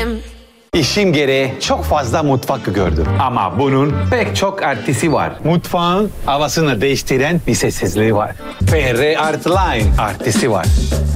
ederim. İşim gereği çok fazla mutfak gördüm. Ama bunun pek çok artısı var. Mutfağın havasını değiştiren bir sessizliği var. FR Art Line artısı var.